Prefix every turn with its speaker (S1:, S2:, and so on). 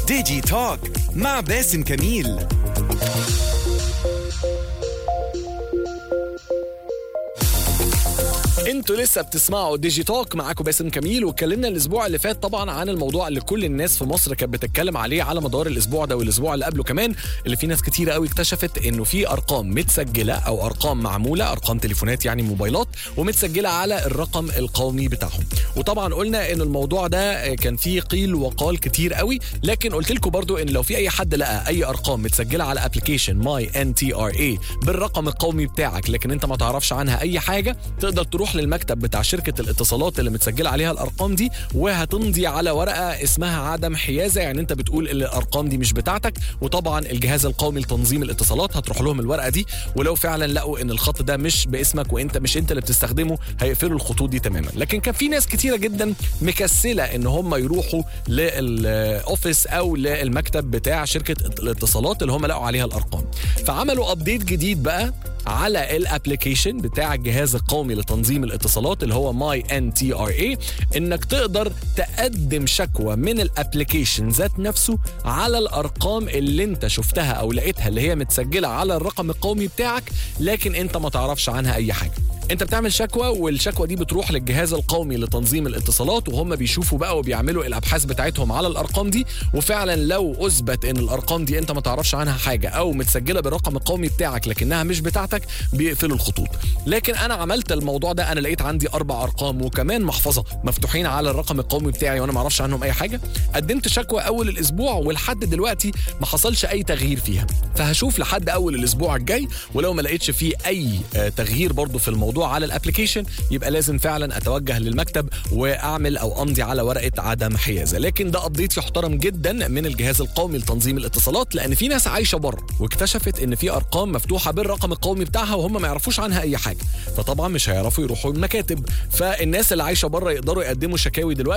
S1: ديجي توك مع باسم كميل.
S2: انتوا لسه بتسمعوا ديجي توك، معاكم باسم كميل. واتكلمنا الاسبوع اللي فات طبعا عن الموضوع اللي كل الناس في مصر كانت بتتكلم عليه على مدار الاسبوع ده والاسبوع اللي قبله كمان، اللي في ناس كتيره قوي اكتشفت انه في ارقام متسجله او ارقام معموله، ارقام تليفونات يعني موبايلات، ومتسجله على الرقم القومي بتاعهم. وطبعا قلنا ان الموضوع ده كان فيه قيل وقال كتير قوي، لكن قلت لكم برضو ان لو في اي حد لقى اي ارقام متسجله على ابلكيشن ماي NTRA بالرقم القومي بتاعك لكن انت ما تعرفش عنها اي حاجه، تقدر تروح للمكتب بتاع شركة الاتصالات اللي متسجلة عليها الأرقام دي، وهتمضي على ورقة اسمها عدم حيازة. يعني انت بتقول ان الأرقام دي مش بتاعتك، وطبعا الجهاز القومي لتنظيم الاتصالات هتروح لهم الورقة دي، ولو فعلا لقوا ان الخط ده مش باسمك وانت مش انت اللي بتستخدمه هيقفلوا الخطوط دي تماما. لكن كان في ناس كتيرة جدا مكسلة ان هم يروحوا للأوفيس او للمكتب بتاع شركة الاتصالات اللي هم لقوا عليها الأرقام، فعملوا ابديت جديد بقى على الابليكيشن بتاع الجهاز القومي لتنظيم الاتصالات اللي هو ماي NTRA، انك تقدر تقدم شكوى من الابليكيشن ذات نفسه على الارقام اللي انت شفتها او لقيتها اللي هي متسجله على الرقم القومي بتاعك لكن انت ما تعرفش عنها اي حاجه. انت بتعمل شكوى، والشكوى دي بتروح للجهاز القومي لتنظيم الاتصالات، وهم بيشوفوا بقى وبيعملوا الابحاث بتاعتهم على الارقام دي، وفعلا لو اثبت ان الارقام دي انت ما تعرفش عنها حاجه او متسجله بالرقم القومي بتاعك لكنها مش بتاعتك بيقفلوا الخطوط. لكن انا عملت الموضوع ده، انا لقيت عندي 4 ارقام وكمان محفظه مفتوحين على الرقم القومي بتاعي وانا ما اعرفش عنهم اي حاجه. قدمت شكوى اول الاسبوع ولحد دلوقتي ما حصلش اي تغيير فيها، فهشوف لحد اول الاسبوع الجاي، ولو ما لقيتش فيه اي تغيير برضو في الموضوع على الابليكيشن يبقى لازم فعلا اتوجه للمكتب واعمل او امضي على ورقه عدم حيازه. لكن ده ابديت يحترم جدا من الجهاز القومي لتنظيم الاتصالات، لان في ناس عايشه بره واكتشفت ان في ارقام مفتوحه بالرقم القومي بتاعها وهم ما يعرفوش عنها اي حاجه، فطبعا مش هيعرفوا يروحوا المكاتب. فالناس اللي عايشه بره يقدروا يقدموا شكاوي دلوقتي